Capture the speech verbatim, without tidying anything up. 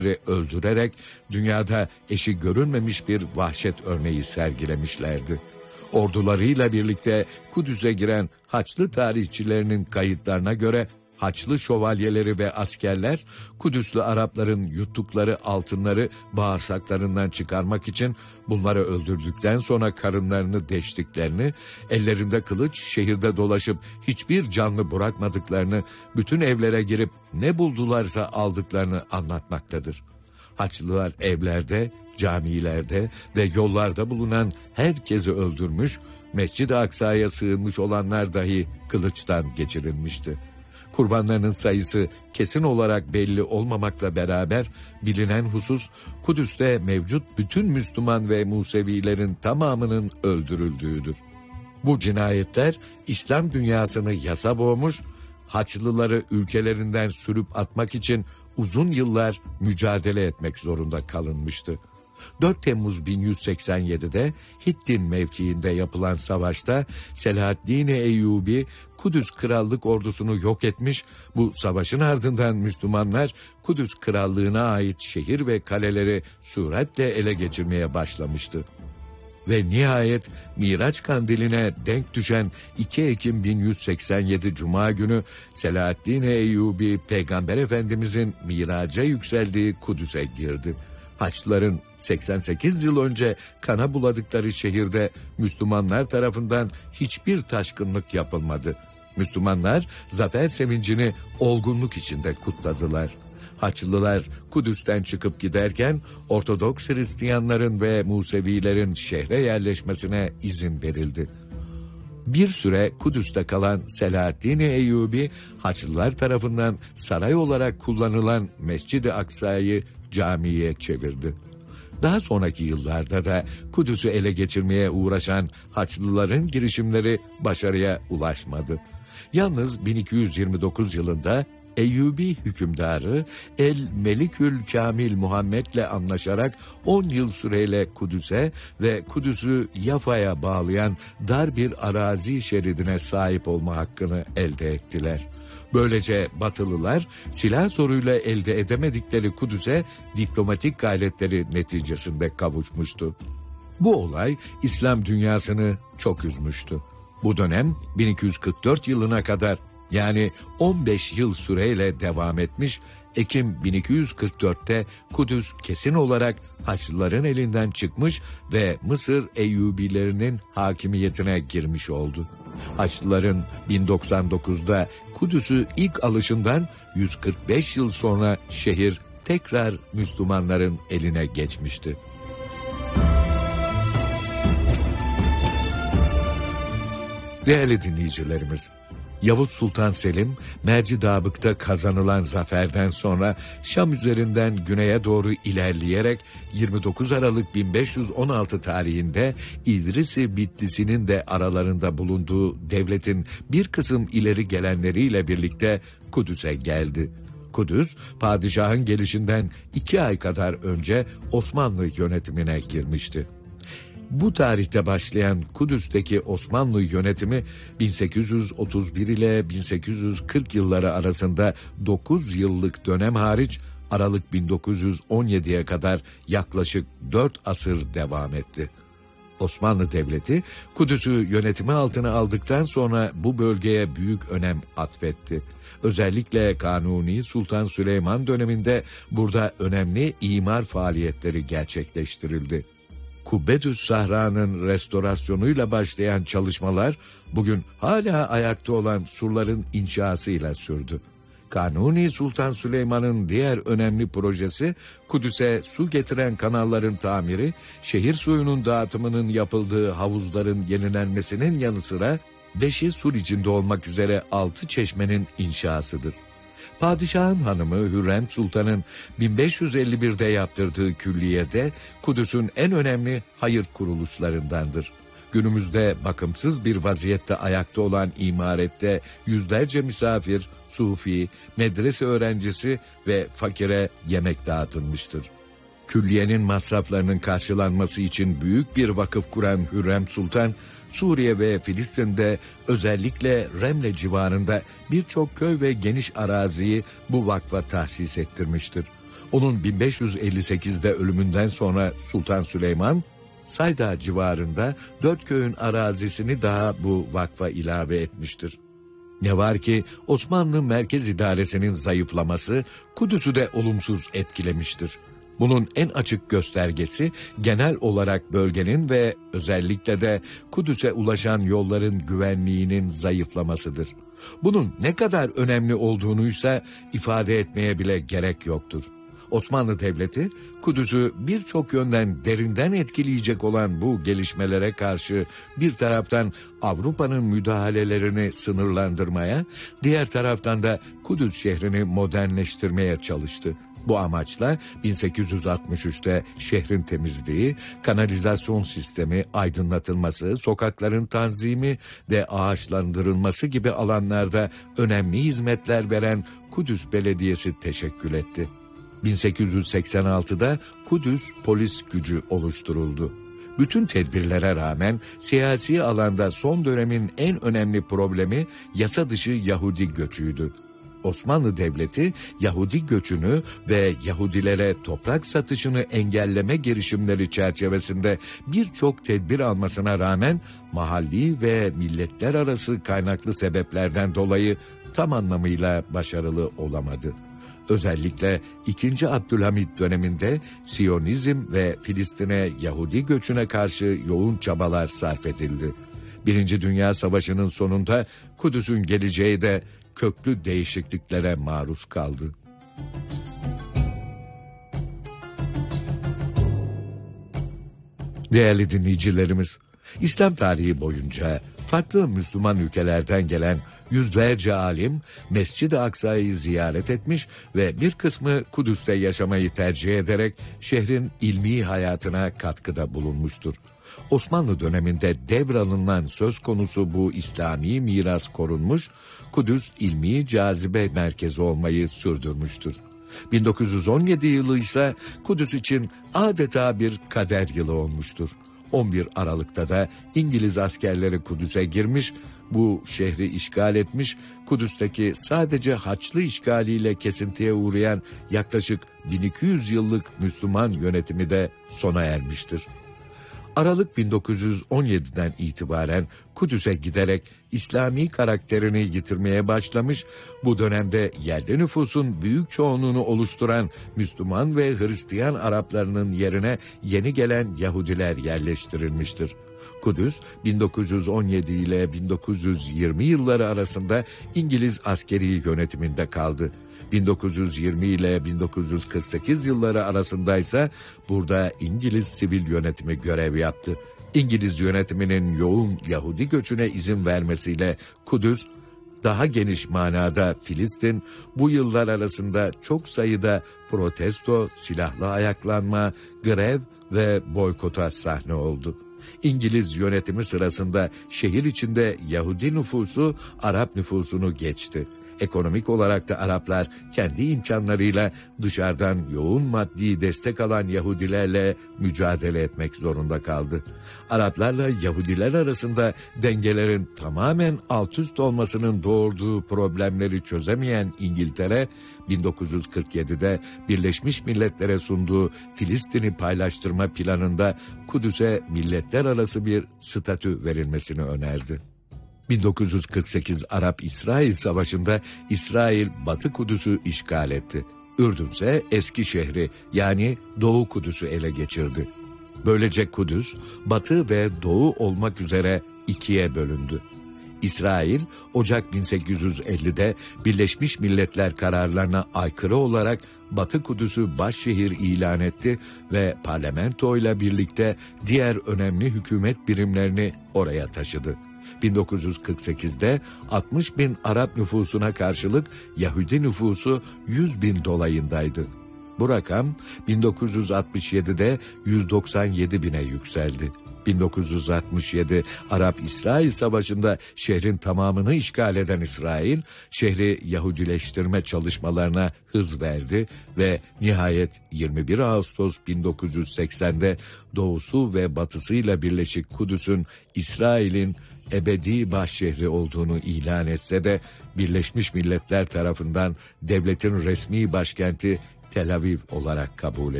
öldürerek dünyada eşi görülmemiş bir vahşet örneği sergilemişlerdi. Ordularıyla birlikte Kudüs'e giren Haçlı tarihçilerinin kayıtlarına göre Haçlı şövalyeleri ve askerler Kudüslü Arapların yuttukları altınları bağırsaklarından çıkarmak için bunları öldürdükten sonra karınlarını deştiklerini, ellerinde kılıç şehirde dolaşıp hiçbir canlı bırakmadıklarını, bütün evlere girip ne buldularsa aldıklarını anlatmaktadır. Haçlılar evlerde, camilerde ve yollarda bulunan herkesi öldürmüş, Mescid-i Aksa'ya sığınmış olanlar dahi kılıçtan geçirilmişti. Kurbanlarının sayısı kesin olarak belli olmamakla beraber bilinen husus Kudüs'te mevcut bütün Müslüman ve Musevilerin tamamının öldürüldüğüdür. Bu cinayetler İslam dünyasını yasa boğmuş, Haçlıları ülkelerinden sürüp atmak için uzun yıllar mücadele etmek zorunda kalınmıştı. dört Temmuz bin yüz seksen yedi'de Hittin mevkiinde yapılan savaşta Selahaddin Eyyubi Kudüs Krallık ordusunu yok etmiş, bu savaşın ardından Müslümanlar Kudüs Krallığı'na ait şehir ve kaleleri süratle ele geçirmeye başlamıştı. Ve nihayet Miraç Kandili'ne denk düşen iki Ekim bin yüz seksen yedi Cuma günü Selahaddin Eyyubi Peygamber Efendimizin miraca yükseldiği Kudüs'e girdi. Haçlıların seksen sekiz yıl önce kana buladıkları şehirde Müslümanlar tarafından hiçbir taşkınlık yapılmadı. Müslümanlar zafer sevincini olgunluk içinde kutladılar. Haçlılar Kudüs'ten çıkıp giderken Ortodoks Hristiyanların ve Musevilerin şehre yerleşmesine izin verildi. Bir süre Kudüs'te kalan Selahaddin Eyyubi, Haçlılar tarafından saray olarak kullanılan Mescid-i Aksa'yı camiye çevirdi. Daha sonraki yıllarda da Kudüs'ü ele geçirmeye uğraşan Haçlıların girişimleri başarıya ulaşmadı. Yalnız bin iki yüz yirmi dokuz yılında Eyyubi hükümdarı El Melikül Kamil Muhammed'le anlaşarak on yıl süreyle Kudüs'e ve Kudüs'ü Yafa'ya bağlayan dar bir arazi şeridine sahip olma hakkını elde ettiler. Böylece Batılılar silah zoruyla elde edemedikleri Kudüs'e diplomatik gayretleri neticesinde kavuşmuştu. Bu olay İslam dünyasını çok üzmüştü. Bu dönem bin iki yüz kırk dört yılına kadar, yani on beş yıl süreyle devam etmiş. Ekim bin iki yüz kırk dört'te Kudüs kesin olarak Haçlıların elinden çıkmış ve Mısır Eyyubilerinin hakimiyetine girmiş oldu. Haçlıların bin doksan dokuz'da Kudüs'ü ilk alışından yüz kırk beş yıl sonra şehir tekrar Müslümanların eline geçmişti. Değerli dinleyicilerimiz, Yavuz Sultan Selim, Mercidabık'ta kazanılan zaferden sonra Şam üzerinden güneye doğru ilerleyerek yirmi dokuz Aralık bin beş yüz on altı tarihinde İdris-i Bitlisi'nin de aralarında bulunduğu devletin bir kısım ileri gelenleriyle birlikte Kudüs'e geldi. Kudüs, padişahın gelişinden iki ay kadar önce Osmanlı yönetimine girmişti. Bu tarihte başlayan Kudüs'teki Osmanlı yönetimi bin sekiz yüz otuz bir ile bin sekiz yüz kırk yılları arasında dokuz yıllık dönem hariç Aralık bin dokuz yüz on yedi'ye kadar yaklaşık dört asır devam etti. Osmanlı Devleti Kudüs'ü yönetimi altına aldıktan sonra bu bölgeye büyük önem atfetti. Özellikle Kanuni Sultan Süleyman döneminde burada önemli imar faaliyetleri gerçekleştirildi. Kubbetüs Sahra'nın restorasyonuyla başlayan çalışmalar bugün hala ayakta olan surların inşasıyla sürdü. Kanuni Sultan Süleyman'ın diğer önemli projesi Kudüs'e su getiren kanalların tamiri, şehir suyunun dağıtımının yapıldığı havuzların yenilenmesinin yanı sıra beşi sur içinde olmak üzere altı çeşmenin inşasıdır. Padişahın hanımı Hürrem Sultan'ın bin beş yüz elli bir'de yaptırdığı külliyede Kudüs'ün en önemli hayır kuruluşlarındandır. Günümüzde bakımsız bir vaziyette ayakta olan imarette yüzlerce misafir, sufi, medrese öğrencisi ve fakire yemek dağıtılmıştır. Külliyenin masraflarının karşılanması için büyük bir vakıf kuran Hürrem Sultan, Suriye ve Filistin'de özellikle Remle civarında birçok köy ve geniş araziyi bu vakfa tahsis ettirmiştir. Onun bin beş yüz elli sekizde ölümünden sonra Sultan Süleyman, Sayda civarında dört köyün arazisini daha bu vakfa ilave etmiştir. Ne var ki Osmanlı Merkez İdaresi'nin zayıflaması Kudüs'ü de olumsuz etkilemiştir. Bunun en açık göstergesi genel olarak bölgenin ve özellikle de Kudüs'e ulaşan yolların güvenliğinin zayıflamasıdır. Bunun ne kadar önemli olduğunuysa ifade etmeye bile gerek yoktur. Osmanlı Devleti, Kudüs'ü birçok yönden derinden etkileyecek olan bu gelişmelere karşı bir taraftan Avrupa'nın müdahalelerini sınırlandırmaya, diğer taraftan da Kudüs şehrini modernleştirmeye çalıştı. Bu amaçla bin sekiz yüz altmış üçte şehrin temizliği, kanalizasyon sistemi, aydınlatılması, sokakların tanzimi ve ağaçlandırılması gibi alanlarda önemli hizmetler veren Kudüs Belediyesi teşekkül etti. bin sekiz yüz seksen altıda Kudüs Polis Gücü oluşturuldu. Bütün tedbirlere rağmen siyasi alanda son dönemin en önemli problemi yasa dışı Yahudi göçüydü. Osmanlı Devleti Yahudi göçünü ve Yahudilere toprak satışını engelleme girişimleri çerçevesinde birçok tedbir almasına rağmen mahalli ve milletler arası kaynaklı sebeplerden dolayı tam anlamıyla başarılı olamadı. Özellikle ikinci. Abdülhamit döneminde Siyonizm ve Filistin'e Yahudi göçüne karşı yoğun çabalar sarf edildi. Birinci Dünya Savaşı'nın sonunda Kudüs'ün geleceği de köklü değişikliklere maruz kaldı. Değerli dinleyicilerimiz, İslam tarihi boyunca farklı Müslüman ülkelerden gelen yüzlerce alim Mescid-i Aksa'yı ziyaret etmiş ve bir kısmı Kudüs'te yaşamayı tercih ederek şehrin ilmi hayatına katkıda bulunmuştur. Osmanlı döneminde devralınan söz konusu bu İslami miras korunmuş, Kudüs ilmi cazibe merkezi olmayı sürdürmüştür. bin dokuz yüz on yedi yılı ise Kudüs için adeta bir kader yılı olmuştur. on bir Aralık'ta da İngiliz askerleri Kudüs'e girmiş, bu şehri işgal etmiş, Kudüs'teki sadece Haçlı işgaliyle kesintiye uğrayan yaklaşık bin iki yüz yıllık Müslüman yönetimi de sona ermiştir. Aralık bin dokuz yüz on yediden itibaren Kudüs'e giderek İslami karakterini yitirmeye başlamış, bu dönemde yerli nüfusun büyük çoğunluğunu oluşturan Müslüman ve Hristiyan Araplarının yerine yeni gelen Yahudiler yerleştirilmiştir. Kudüs, bin dokuz yüz on yedi ile bin dokuz yüz yirmi yılları arasında İngiliz askeri yönetiminde kaldı. bin dokuz yüz yirmi ile bin dokuz yüz kırk sekiz yılları arasındaysa burada İngiliz sivil yönetimi görev yaptı. İngiliz yönetiminin yoğun Yahudi göçüne izin vermesiyle Kudüs, daha geniş manada Filistin, bu yıllar arasında çok sayıda protesto, silahlı ayaklanma, grev ve boykota sahne oldu. İngiliz yönetimi sırasında şehir içinde Yahudi nüfusu Arap nüfusunu geçti. Ekonomik olarak da Araplar kendi imkanlarıyla dışarıdan yoğun maddi destek alan Yahudilerle mücadele etmek zorunda kaldı. Araplarla Yahudiler arasında dengelerin tamamen alt üst olmasının doğurduğu problemleri çözemeyen İngiltere, bin dokuz yüz kırk yedide Birleşmiş Milletler'e sunduğu Filistin'i paylaştırma planında Kudüs'e milletler arası bir statü verilmesini önerdi. bin dokuz yüz kırk sekiz Arap-İsrail Savaşı'nda İsrail Batı Kudüs'ü işgal etti. Ürdün ise eski şehri yani Doğu Kudüs'ü ele geçirdi. Böylece Kudüs, Batı ve Doğu olmak üzere ikiye bölündü. İsrail, Ocak bin sekiz yüz ellide Birleşmiş Milletler kararlarına aykırı olarak Batı Kudüs'ü başşehir ilan etti ve parlamentoyla birlikte diğer önemli hükümet birimlerini oraya taşıdı. bin dokuz yüz kırk sekizde altmış bin Arap nüfusuna karşılık Yahudi nüfusu yüz bin dolayındaydı. Bu rakam bin dokuz yüz altmış yedide yüz doksan yedi bine yükseldi. bin dokuz yüz altmış yedi Arap-İsrail Savaşı'nda şehrin tamamını işgal eden İsrail, şehri Yahudileştirme çalışmalarına hız verdi ve nihayet yirmi bir Ağustos bin dokuz yüz seksende doğusu ve batısıyla birleşik Kudüs'ün İsrail'in ebedi başşehri olduğunu ilan etse de Birleşmiş Milletler tarafından devletin resmi başkenti Tel Aviv olarak kabul